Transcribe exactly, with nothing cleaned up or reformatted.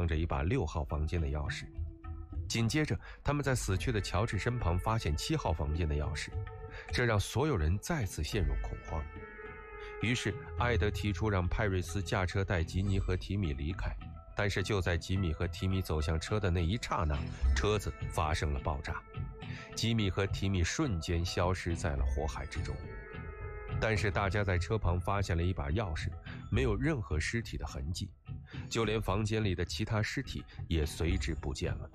放着一把六号房间的钥匙。紧接着，他们在死去的乔治身旁发现七号房间的钥匙，这让所有人再次陷入恐慌。于是，艾德提出让派瑞斯驾车带吉尼和提米离开，但是就在吉米和提米走向车的那一刹那，车子发生了爆炸，吉米和提米瞬间消失在了火海之中。但是大家在车旁发现了一把钥匙，没有任何尸体的痕迹，就连房间里的其他尸体也随之不见了。